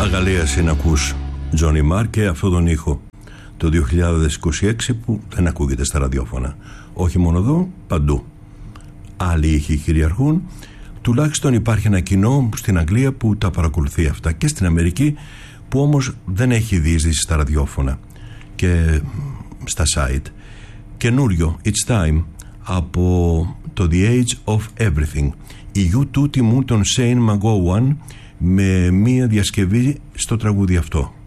Αγαλίαση να ακούς Τζόνι Μάρ και αυτόν τον ήχο το 2026 που δεν ακούγεται στα ραδιόφωνα. Όχι μόνο εδώ, παντού. Άλλοι ήχοι κυριαρχούν. Τουλάχιστον υπάρχει ένα κοινό στην Αγγλία που τα παρακολουθεί αυτά, και στην Αμερική που όμως δεν έχει διείσδυση στα ραδιόφωνα και στα site. Καινούριο It's Time από το The Age of Everything. Η U2 τιμούν τον Shane McGowan με μία διασκευή στο τραγούδι αυτό.